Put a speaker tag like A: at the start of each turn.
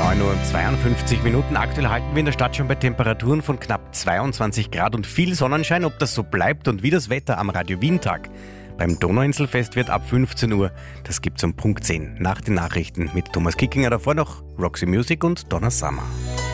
A: 9:52 Uhr. Aktuell halten wir in der Stadt schon bei Temperaturen von knapp 22 Grad und viel Sonnenschein. Ob das so bleibt und wie das Wetter am Radio Wien-Tag beim Donauinselfest wird ab 15 Uhr. Das gibt's um Punkt 10 nach den Nachrichten mit Thomas Kickinger. Davor noch Roxy Music und Donna Summer.